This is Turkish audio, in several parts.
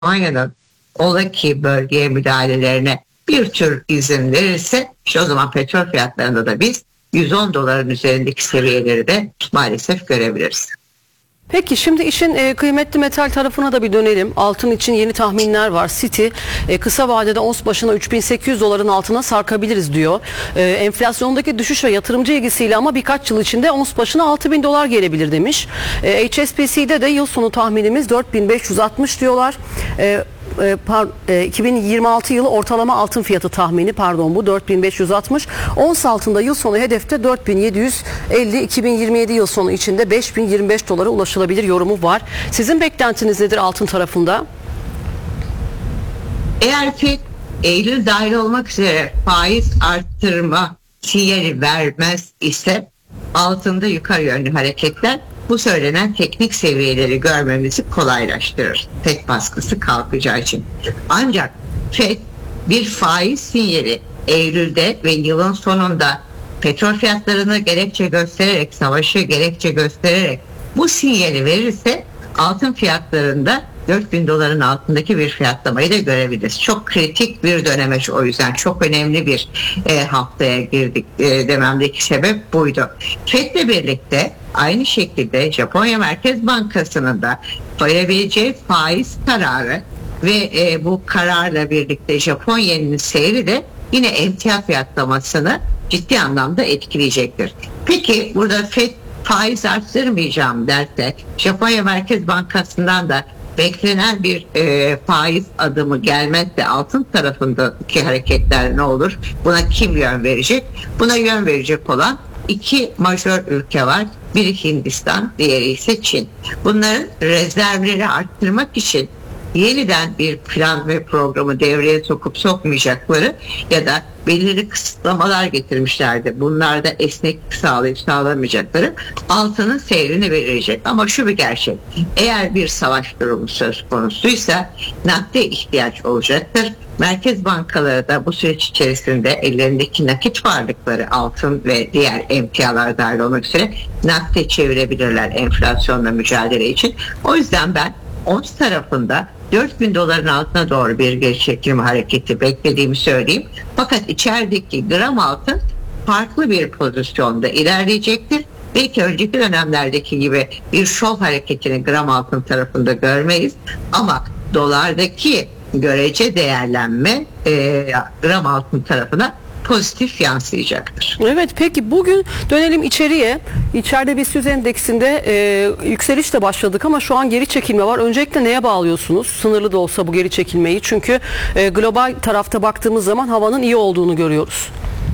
Japonya'nın ola ki bölgeye müdahalelerine bir tür izin verirse işte o zaman petrol fiyatlarında da biz 110 doların üzerindeki seviyeleri de maalesef görebiliriz. Peki şimdi işin kıymetli metal tarafına da bir dönelim. Altın için yeni tahminler var. Citi kısa vadede ons başına 3800 doların altına sarkabiliriz diyor. Enflasyondaki düşüş ve yatırımcı ilgisiyle ama birkaç yıl içinde ons başına 6000 dolar gelebilir demiş. HSBC'de de yıl sonu tahminimiz 4560 diyorlar. 2026 yılı ortalama altın fiyatı tahmini bu 4560. Ons altında yıl sonu hedefte 4750, 2027 yıl sonu içinde 5025 dolara ulaşılabilir yorumu var. Sizin beklentiniz nedir altın tarafında? Eğer FED Eylül dahil olmak üzere faiz arttırma sinyali vermez ise altında yukarı yönlü hareketler bu söylenen teknik seviyeleri görmemizi kolaylaştırır. Tek baskısı kalkacağı için. Ancak FED bir faiz sinyali Eylül'de ve yılın sonunda petrol fiyatlarını gerekçe göstererek, savaşı gerekçe göstererek bu sinyali verirse altın fiyatlarında 4000 doların altındaki bir fiyatlamayı da görebiliriz. Çok kritik bir döneme, o yüzden çok önemli bir haftaya girdik dememdeki sebep buydu. FED'le birlikte aynı şekilde Japonya Merkez Bankası'nın da verebileceği faiz kararı ve bu kararla birlikte Japon yeninin seyri de yine emtia fiyatlamasını ciddi anlamda etkileyecektir. Peki burada FED faiz arttırmayacağım derse Japonya Merkez Bankası'ndan da beklenen bir faiz adımı gelmezse altın tarafındaki hareketler ne olur? Buna kim yön verecek? Buna yön verecek olan iki majör ülke var. Biri Hindistan, diğeri ise Çin. Bunların rezervleri arttırmak için yeniden bir plan ve programı devreye sokup sokmayacakları ya da belirli kısıtlamalar getirmişlerdi. Bunlarda esneklik sağlayıp sağlamayacakları altının seyrini verecek. Ama şu bir gerçek. Eğer bir savaş durumu söz konusuysa nakde ihtiyaç olacaktır. Merkez bankaları da bu süreç içerisinde ellerindeki nakit varlıkları, altın ve diğer emtialar dahil olmak üzere nakde çevirebilirler enflasyonla mücadele için. O yüzden ben ons tarafında 4000 doların altına doğru bir geri çekilme hareketi beklediğimi söyleyeyim. Fakat içerideki gram altın farklı bir pozisyonda ilerleyecektir. Belki önceki dönemlerdeki gibi bir şov hareketini gram altın tarafında görmeyiz. Ama dolardaki görece değerlenme gram altın tarafına pozitif yansıyacaktır. Evet, peki bugün dönelim içeriye. İçeride BIST endeksinde yükselişle başladık ama şu an geri çekilme var. Öncelikle neye bağlıyorsunuz? Sınırlı da olsa bu geri çekilmeyi. Çünkü global tarafta baktığımız zaman havanın iyi olduğunu görüyoruz.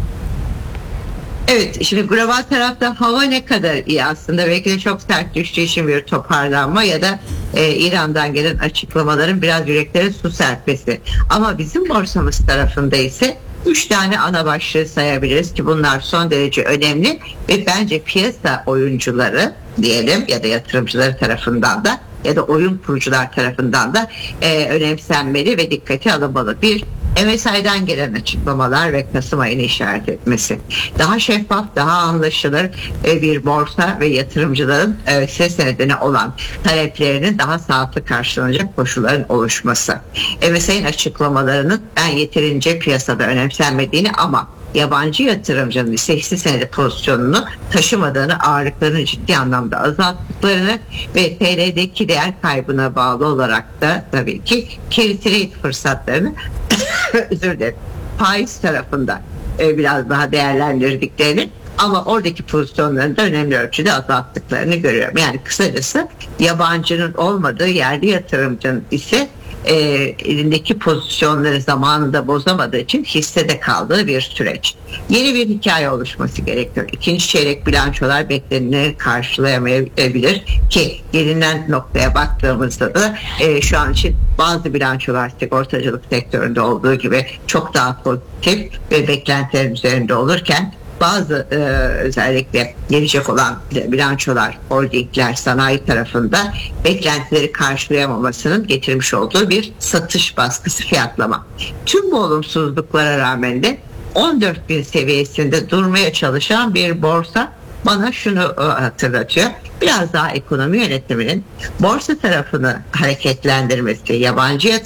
Evet, şimdi global tarafta hava ne kadar iyi aslında, belki de çok sert düştüğü için bir toparlanma ya da İran'dan gelen açıklamaların biraz yüreklere su serpmesi. Ama bizim borsamız tarafında ise 3 tane ana başlığı sayabiliriz ki bunlar son derece önemli ve bence piyasa oyuncuları diyelim ya da yatırımcıları tarafından da ya da oyun kurucular tarafından da önemsenmeli ve dikkate alınmalı. Bir, MSI'den gelen açıklamalar ve Kasım ayını işaret etmesi. Daha şeffaf, daha anlaşılır bir borsa ve yatırımcıların hisse senedine olan taleplerinin daha sağlıklı karşılanacak koşulların oluşması. MSI'nin açıklamalarının ben yeterince piyasada önemsenmediğini ama yabancı yatırımcının ise hisse senedi pozisyonunu taşımadığını, ağırlıklarını ciddi anlamda azalttıklarını ve TL'deki değer kaybına bağlı olarak da tabii ki carry trade fırsatlarını özür dilerim, faiz tarafında biraz daha değerlendirdiklerini ama oradaki pozisyonlarını da önemli ölçüde azalttıklarını görüyorum. Yani kısacası yabancının olmadığı, yerli yatırımcının ise elindeki pozisyonları zamanında bozamadığı için hissede kaldığı bir süreç. Yeni bir hikaye oluşması gerekiyor. İkinci çeyrek bilançolar bekleneni karşılayamayabilir ki gelinen noktaya baktığımızda da şu an için bazı bilançolar sigortacılık sektöründe olduğu gibi çok daha pozitif ve beklentilerin üzerinde olurken bazı özellikle gelecek olan bilançolar, holdingler, sanayi tarafında beklentileri karşılayamamasının getirmiş olduğu bir satış baskısı, fiyatlama. Tüm bu olumsuzluklara rağmen de 14.000 seviyesinde durmaya çalışan bir borsa bana şunu hatırlatıyor. Biraz daha ekonomi yönetiminin borsa tarafını hareketlendirmesi, yabancı